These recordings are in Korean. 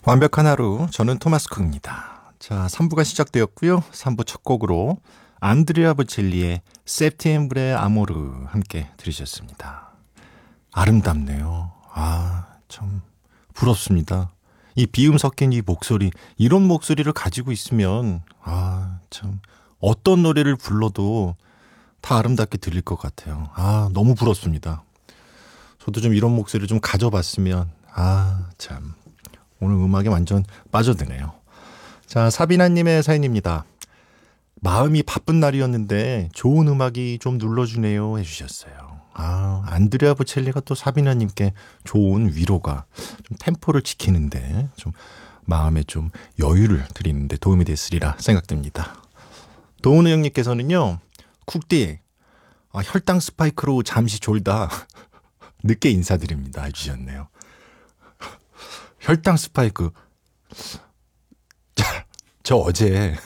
완벽한 하루, 저는 토마스 쿡입니다. 자, 3부가 시작되었고요. 3부 첫 곡으로 안드레아 보첼리의 세프티엠브레 아모르 함께 들으셨습니다. 아름답네요. 참 부럽습니다. 이 비음 섞인 이 목소리, 이런 목소리를 가지고 있으면 참 어떤 노래를 불러도 다 아름답게 들릴 것 같아요. 너무 부럽습니다. 저도 좀 이런 목소리를 좀 가져봤으면 참 오늘 음악에 완전 빠져드네요. 자, 사비나님의 사연입니다. 마음이 바쁜 날이었는데 좋은 음악이 좀 눌러주네요 해주셨어요. 안드레아 보첼리가 또 사비나님께 좋은 위로가 좀 템포를 지키는데 좀 마음에 좀 여유를 드리는데 도움이 됐으리라 생각됩니다. 도은우 형님께서는요, 쿡디 혈당 스파이크로 잠시 졸다 늦게 인사드립니다 해주셨네요. 혈당 스파이크. 저 어제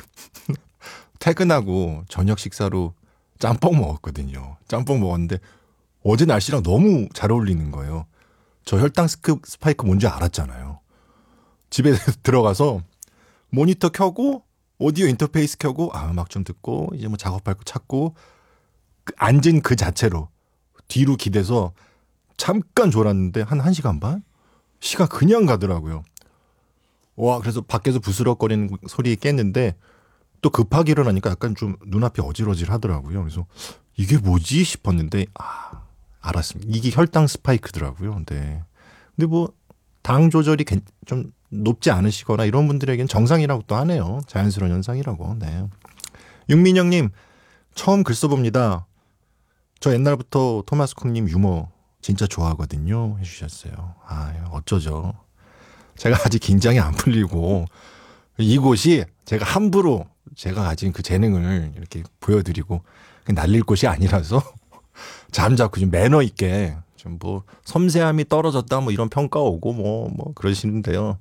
퇴근하고 저녁 식사로 짬뽕 먹었거든요. 짬뽕 먹었는데 어제 날씨랑 너무 잘 어울리는 거예요. 저 혈당 스파이크 뭔지 알았잖아요. 집에 들어가서 모니터 켜고 오디오 인터페이스 켜고 음악 좀 듣고 이제 뭐 작업할 거 찾고 앉은 그 자체로 뒤로 기대서 잠깐 졸았는데 한 1시간 반? 시간 그냥 가더라고요. 그래서 밖에서 부스럭거리는 소리에 깼는데 또 급하게 일어나니까 약간 좀 눈앞이 어질어질 하더라고요. 그래서 이게 뭐지 싶었는데 알았습니다. 이게 혈당 스파이크더라고요. 네. 근데 뭐 당 조절이 좀 높지 않으시거나 이런 분들에게는 정상이라고 또 하네요. 자연스러운 현상이라고. 네. 윤민영님, 처음 글 써봅니다. 저 옛날부터 토마스 쿡님 유머 진짜 좋아하거든요 해주셨어요. 어쩌죠. 제가 아직 긴장이 안 풀리고 이곳이 제가 함부로 제가 가진 그 재능을 이렇게 보여드리고 날릴 곳이 아니라서 잠자코 좀 매너 있게 좀 뭐 섬세함이 떨어졌다 뭐 이런 평가 오고 뭐 그러시는데요.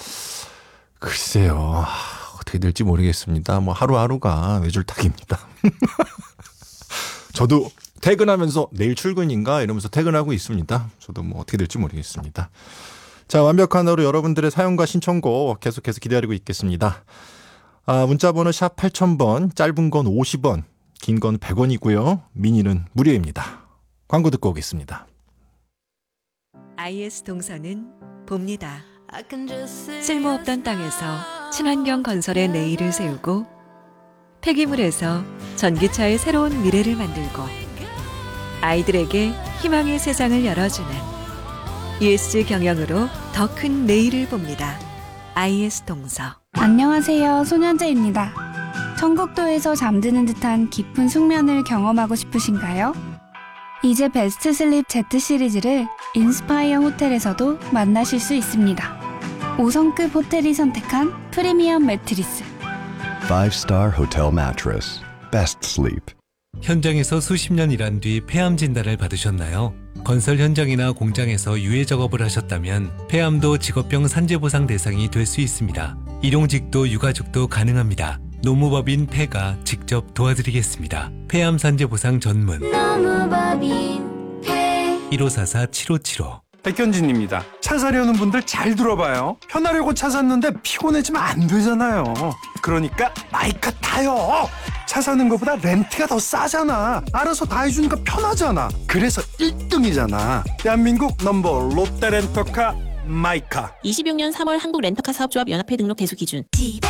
글쎄요. 어떻게 될지 모르겠습니다. 뭐 하루하루가 외줄타기입니다. 저도 퇴근하면서 내일 출근인가 이러면서 퇴근하고 있습니다. 저도 뭐 어떻게 될지 모르겠습니다. 자, 완벽한 하루 여러분들의 사연과 신청곡 계속해서 기다리고 있겠습니다. 문자번호 샵 8000번, 짧은 건 50원, 긴 건 100원이고요. 미니는 무료입니다. 광고 듣고 오겠습니다. IS 동서는 봅니다. 쓸모없던 땅에서 친환경 건설의 내일을 세우고 폐기물에서 전기차의 새로운 미래를 만들고 아이들에게 희망의 세상을 열어주는 ESG 경영으로 더 큰 내일을 봅니다. IS 동서. 안녕하세요. 손현재입니다. 청국도에서 잠드는 듯한 깊은 숙면을 경험하고 싶으신가요? 이제 베스트 슬립 Z 시리즈를 인스파이어 호텔에서도 만나실 수 있습니다. 5성급 호텔이 선택한 프리미엄 매트리스. 5-star hotel mattress. Best sleep. 현장에서 수십 년 일한 뒤 폐암 진단을 받으셨나요? 건설 현장이나 공장에서 유해 작업을 하셨다면 폐암도 직업병 산재보상 대상이 될 수 있습니다. 일용직도 유가족도 가능합니다. 노무법인 폐가 직접 도와드리겠습니다. 폐암 산재보상 전문 노무법인 폐 1544-7575. 백현진입니다. 차 사려는 분들 잘 들어봐요. 편하려고 차 샀는데 피곤해지면 안 되잖아요. 그러니까 마이카 타요. 차 사는 것보다 렌트가 더 싸잖아. 알아서 다 해주니까 편하잖아. 그래서 1등이잖아. 대한민국 넘버 롯데 렌터카 마이카. 26년 3월 한국 렌터카 사업조합 연합회 등록 대수 기준.